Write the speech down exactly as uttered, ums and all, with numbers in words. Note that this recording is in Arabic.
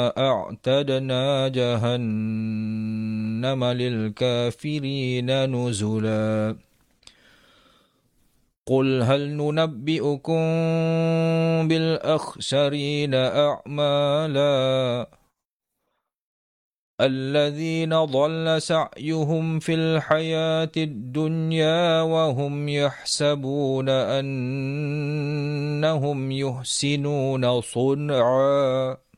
أعتدنا جهنم للكافرين نزلا قل هل ننبئكم بالأخسرين أعمالا الذين ضل سعيهم في الحياة الدنيا وهم يحسبون أنهم يحسنون صنعا